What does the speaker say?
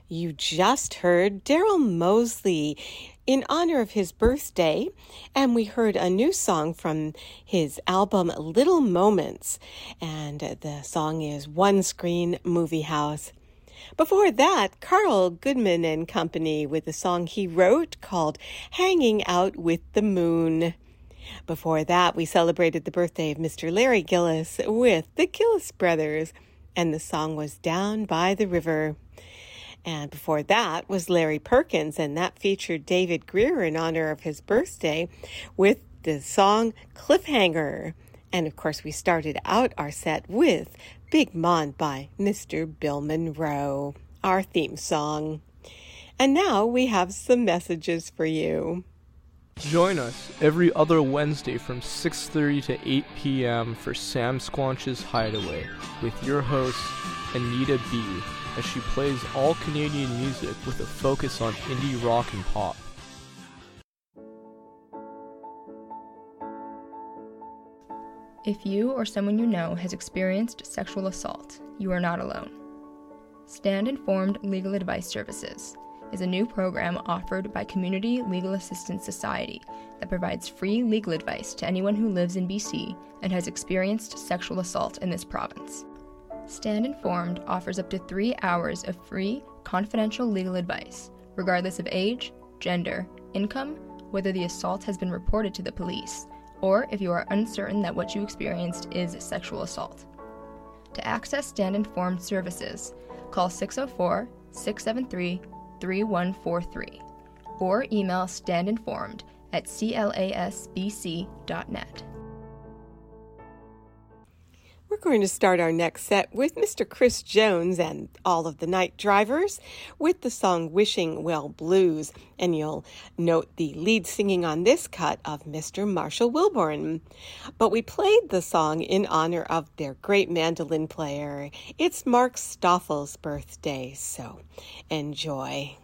You just heard Daryl Mosley in honor of his birthday, and we heard a new song from his album Little Moments, and the song is One Screen Movie House. Before that, Carl Goodman and Company with a song he wrote called Hanging Out with the Moon. Before that, we celebrated the birthday of Mr. Larry Gillis with the Gillis Brothers, and the song was Down by the River. And before that was Larry Perkins, and that featured David Greer in honor of his birthday with the song Cliffhanger. And of course, we started out our set with Big Mon by Mr. Bill Monroe, our theme song. And now we have some messages for you. Join us every other Wednesday from 6:30 to 8 p.m. for Sam Squanch's Hideaway with your host, Anita B., as she plays all Canadian music with a focus on indie rock and pop. If you or someone you know has experienced sexual assault, you are not alone. Stand Informed Legal Advice Services is a new program offered by Community Legal Assistance Society that provides free legal advice to anyone who lives in BC and has experienced sexual assault in this province. Stand Informed offers up to 3 hours of free, confidential legal advice, regardless of age, gender, income, whether the assault has been reported to the police, or if you are uncertain that what you experienced is sexual assault. To access Stand Informed services, call 604-673-3143 or email standinformed@clasbc.net. We're going to start our next set with Mr. Chris Jones and all of the Night Drivers with the song Wishing Well Blues. And you'll note the lead singing on this cut of Mr. Marshall Wilborn. But we played the song in honor of their great mandolin player. It's Mark Stoffel's birthday, so enjoy.